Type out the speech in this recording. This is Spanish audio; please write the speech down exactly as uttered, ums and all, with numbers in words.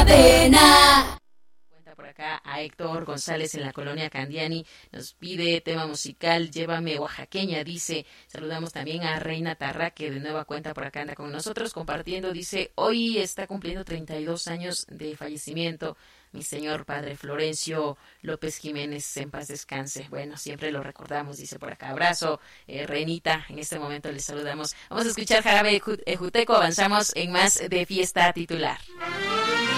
Cadena. Por acá a Héctor González en la colonia Candiani, nos pide tema musical Llévame Oaxaqueña, dice. Saludamos también a Reina Tarra, que de nueva cuenta por acá anda con nosotros compartiendo, dice, hoy está cumpliendo treinta y dos años de fallecimiento mi señor padre Florencio López Jiménez, en paz descanse. Bueno, siempre lo recordamos, dice por acá. Abrazo, eh, Renita, en este momento les saludamos. Vamos a escuchar Jarabe Ejuteco, avanzamos en más de Fiesta Titular.